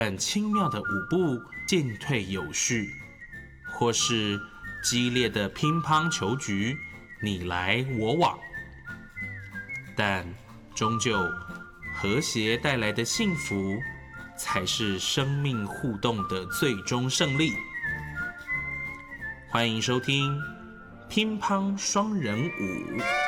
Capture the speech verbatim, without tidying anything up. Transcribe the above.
很轻妙的舞步进退有序，或是激烈的乒乓球局，你来我往。但终究，和谐带来的幸福，才是生命互动的最终胜利。欢迎收听《乒乓双人舞》。